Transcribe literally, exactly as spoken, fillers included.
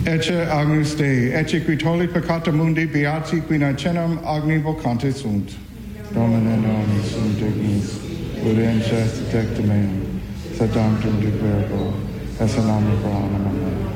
Ecce Agnus Dei, ecce qui tolli peccata mundi, beati qui nacenam agni vocante sunt. Domine non sunt dignis, uliences tecta meum, sed tantum de verbo, esse nomen pro anima mea.